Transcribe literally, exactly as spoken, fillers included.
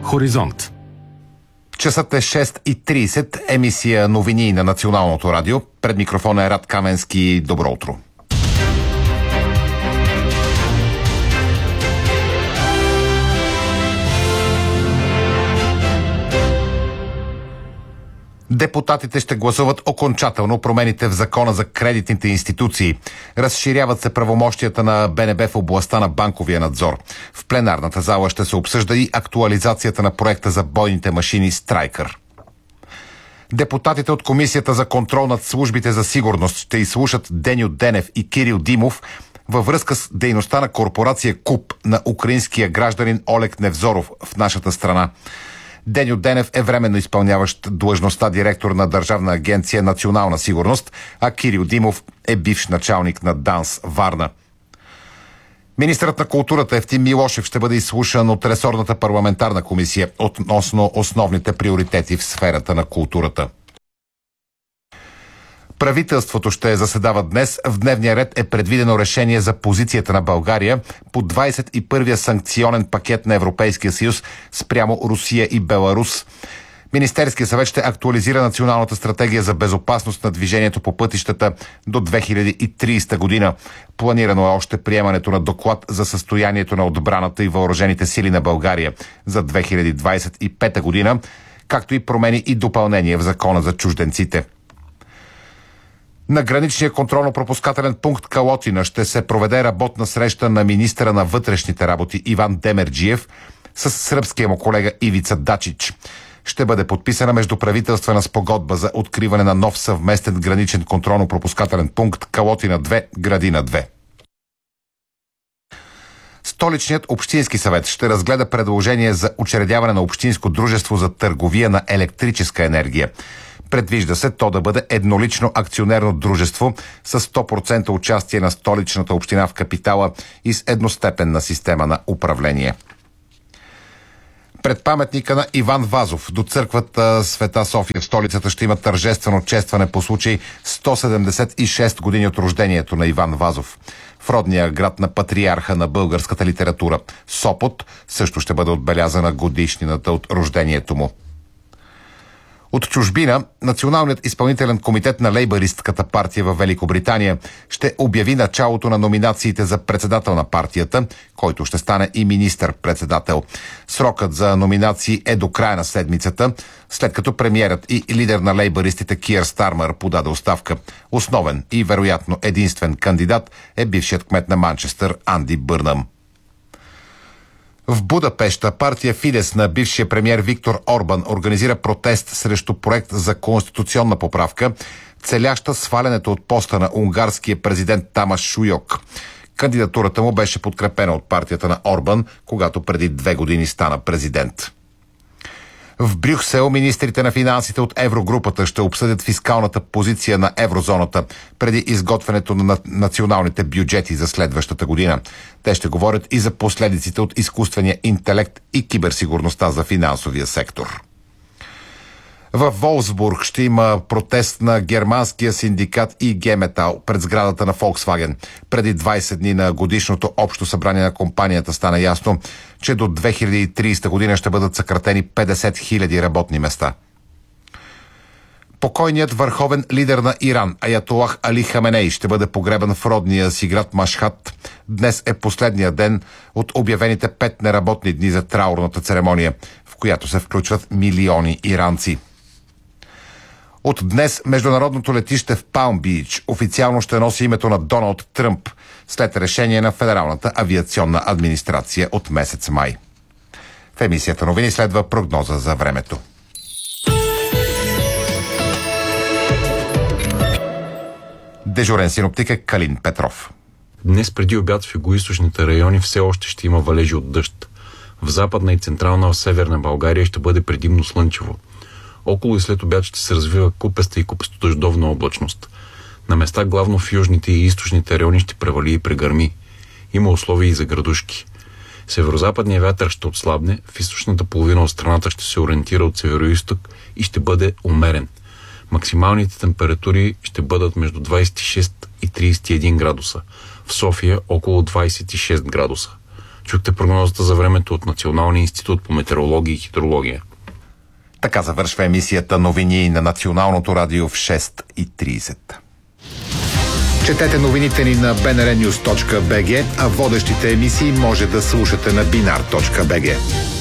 Хоризонт. Часът е шест и трийсет, емисия новини на Националното радио. Пред микрофона е Рад Каменски. Добро утро. Депутатите ще гласуват окончателно промените в Закона за кредитните институции. Разширяват се правомощията на БНБ в областта на банковия надзор. В пленарната зала ще се обсъжда и актуализацията на проекта за бойните машини Страйкър. Депутатите от Комисията за контрол над службите за сигурност ще изслушат Деню Денев и Кирил Димов във връзка с дейността на корпорация КУП на украинския гражданин Олег Невзоров в нашата страна. Деню Денев е временно изпълняващ длъжността директор на Държавна агенция Национална сигурност, а Кирил Димов е бивш началник на ДАНС Варна. Министърът на културата Евтим Милошев ще бъде изслушан от ресорната парламентарна комисия относно основните приоритети в сферата на културата. Правителството ще заседава днес. В дневния ред е предвидено решение за позицията на България по двадесет и първия санкционен пакет на Европейския съюз спрямо Русия и Беларус. Министерския съвет ще актуализира националната стратегия за безопасност на движението по пътищата до две хиляди и тридесета година. Планирано е още приемането на доклад за състоянието на отбраната и въоръжените сили на България за две хиляди двадесет и пета година, както и промени и допълнения в Закона за чужденците. На граничния контролно-пропускателен пункт Калотина ще се проведе работна среща на министъра на вътрешните работи Иван Демерджиев с сръбския му колега Ивица Дачич. Ще бъде подписана междуправителствена спогодба за откриване на нов съвместен граничен контролно-пропускателен пункт Калотина две, Градина две. Столичният общински съвет ще разгледа предложение за учредяване на общинско дружество за търговия на електрическа енергия. Предвижда се то да бъде еднолично акционерно дружество с сто процента участие на Столичната община в капитала и с едностепенна система на управление. Пред паметника на Иван Вазов до църквата Света София в столицата ще има тържествено честване по случай сто седемдесет и шест години от рождението на Иван Вазов. В родния град на патриарха на българската литература Сопот също ще бъде отбелязана годишнината от рождението му. От чужбина, Националният изпълнителен комитет на лейбъристката партия във Великобритания ще обяви началото на номинациите за председател на партията, който ще стане и министър-председател. Срокът за номинации е до края на седмицата, след като премиерът и лидер на лейбъристите Киър Стармър подаде оставка. Основен и вероятно единствен кандидат е бившият кмет на Манчестър Анди Бърнъм. В Будапеща партия Фидес на бившия премиер Виктор Орбан организира протест срещу проект за конституционна поправка, целяща свалянето от поста на унгарския президент Тамаш Шуйок. Кандидатурата му беше подкрепена от партията на Орбан, когато преди две години стана президент. В Брюксел министрите на финансите от Еврогрупата ще обсъдят фискалната позиция на еврозоната преди изготвянето на националните бюджети за следващата година. Те ще говорят и за последиците от изкуствения интелект и киберсигурността за финансовия сектор. В Волфсбург ще има протест на германския синдикат и Г Метал пред сградата на Volkswagen. Преди двадесет дни на годишното общо събрание на компанията стана ясно, че до две хиляди и тридесета година ще бъдат съкратени петдесет хиляди работни места. Покойният върховен лидер на Иран, Аятолах Али Хаменей, ще бъде погребан в родния си град Машхад. Днес е последния ден от обявените пет неработни дни за траурната церемония, в която се включват милиони иранци. От днес международното летище в Палм Бич официално ще носи името на Доналд Тръмп след решение на Федералната авиационна администрация от месец май. В емисията новини следва прогноза за времето. Дежурен синоптик е Калин Петров. Днес преди обяд в югоизточните райони все още ще има валежи от дъжд. В западна и централна северна България ще бъде предимно слънчево. Около и след обяд ще се развива купеста и купесто-дъждовна облачност. На места главно в южните и източните райони ще превали и прегърми. Има условия и за градушки. Северозападният вятър ще отслабне, в източната половина от страната ще се ориентира от североизток и ще бъде умерен. Максималните температури ще бъдат между двадесет и шест и тридесет и един градуса. В София около двадесет и шест градуса. Чухте прогнозата за времето от Националния институт по метеорология и хидрология. Така завършва емисията новини на Националното радио в шест и трийсет. Четете новините ни на би ен ар нюс точка би джи, а водещите емисии може да слушате на бинар точка би джи.